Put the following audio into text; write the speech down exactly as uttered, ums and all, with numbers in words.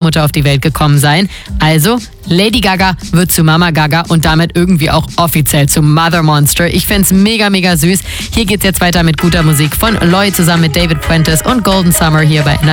Mutter auf die Welt gekommen sein. Also, Lady Gaga wird zu Mama Gaga und damit irgendwie auch offiziell zu Mother Monster. Ich find's mega, mega süß. Hier geht's jetzt weiter mit guter Musik von Lloyd zusammen mit David Fuentes und Golden Summer hier bei